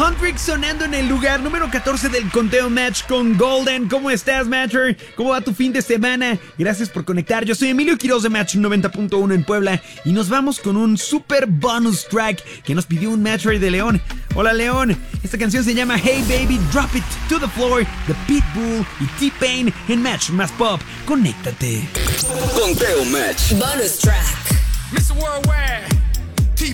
Huntrix sonando en el lugar número 14 del conteo Match con Golden. ¿Cómo estás, Matcher? ¿Cómo va tu fin de semana? Gracias por conectar. Yo soy Emilio Quiroz de Match 90.1 en Puebla y nos vamos con un super bonus track que nos pidió un Matcher de León. Hola, León. Esta canción se llama Hey Baby, Drop It to the Floor de Pitbull y T-Pain en Match más Pop. Conéctate. Conteo Match. Bonus track. Mr. Worldwide.